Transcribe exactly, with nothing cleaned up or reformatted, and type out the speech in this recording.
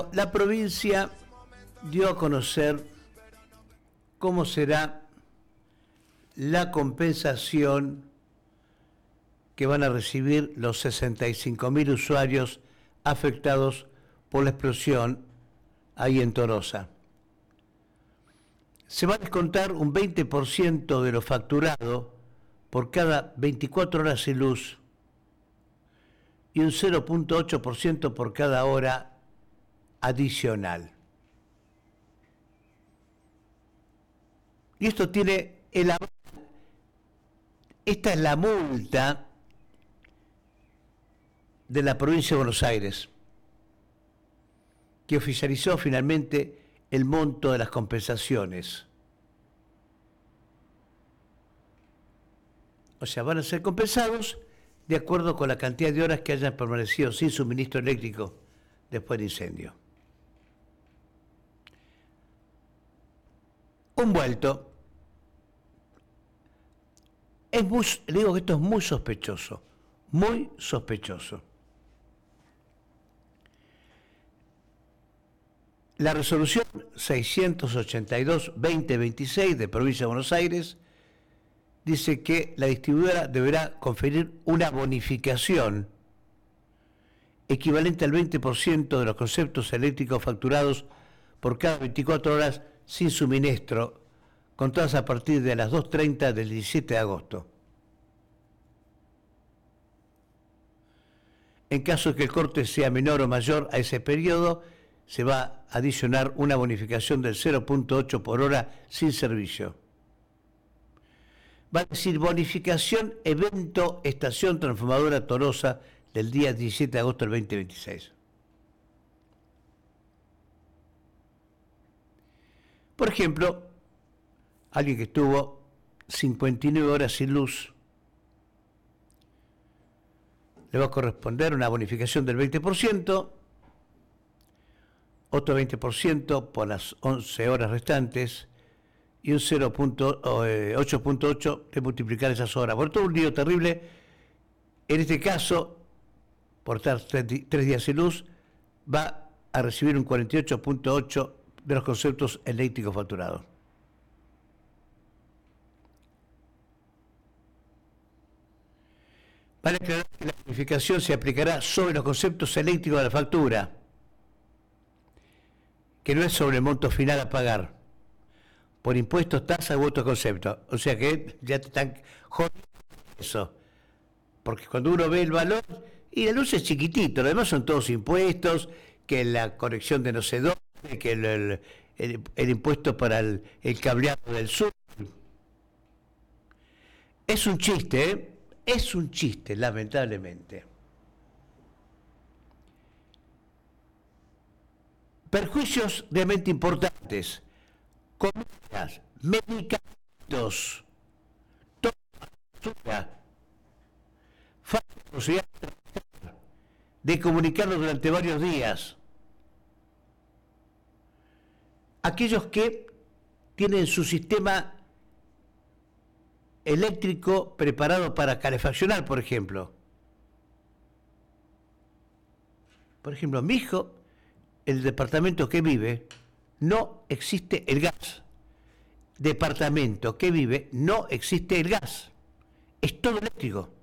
La provincia dio a conocer cómo será la compensación que van a recibir los sesenta y cinco mil usuarios afectados por la explosión ahí en Tolosa. Se va a descontar un veinte por ciento de lo facturado por cada veinticuatro horas sin luz y un cero punto ocho por ciento por cada hora adicional. Y esto tiene el aval. Esta es la multa de la provincia de Buenos Aires, que oficializó finalmente el monto de las compensaciones. O sea, van a ser compensados de acuerdo con la cantidad de horas que hayan permanecido sin suministro eléctrico después del incendio. Un vuelto. Es muy, le digo que esto es muy sospechoso, muy sospechoso. La resolución seiscientos ochenta y dos barra veinte veintiséis de Provincia de Buenos Aires dice que la distribuidora deberá conferir una bonificación equivalente al veinte por ciento de los conceptos eléctricos facturados por cada veinticuatro horas sin suministro, contadas a partir de las dos treinta del diecisiete de agosto. En caso de que el corte sea menor o mayor a ese periodo, se va a adicionar una bonificación del cero punto ocho por hora sin servicio. Va a decir bonificación evento estación transformadora Tolosa del día diecisiete de agosto del veinte veintiséis. Por ejemplo, alguien que estuvo cincuenta y nueve horas sin luz, le va a corresponder una bonificación del veinte por ciento, otro veinte por ciento por las once horas restantes y un cero punto ocho punto ocho de multiplicar esas horas. Por todo un lío terrible. En este caso, por estar tres días sin luz, va a recibir un cuarenta y ocho punto ocho de los conceptos eléctricos facturados. Para aclarar que la bonificación se aplicará sobre los conceptos eléctricos de la factura, que no es sobre el monto final a pagar, por impuestos, tasas u otros conceptos. O sea que ya te están jodiendo eso. Porque cuando uno ve el valor, y la luz es chiquitito, lo demás son todos impuestos, que la conexión de no sé dónde, que el, el, el, el impuesto para el, el cableado del sur. Es un chiste, ¿eh? Es un chiste, lamentablemente. Perjuicios realmente importantes. Comidas, medicamentos, toda basura, falta de posibilidad de comunicarlos durante varios días. Aquellos que tienen su sistema eléctrico preparado para calefaccionar, por ejemplo. Por ejemplo, mi hijo, el departamento que vive, no existe el gas. Departamento que vive, no existe el gas. Es todo eléctrico.